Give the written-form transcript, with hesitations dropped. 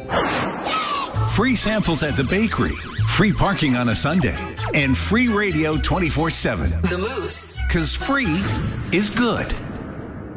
Free samples at the bakery, free parking on a Sunday, and free radio 24/7. The Moose. Because free is good.